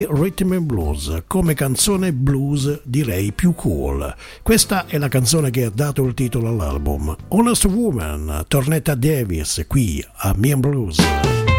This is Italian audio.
Rhythm and Blues, come canzone blues direi più cool. Questa è la canzone che ha dato il titolo all'album. Honest Woman, Tornetta Davis, qui a Me and Blues.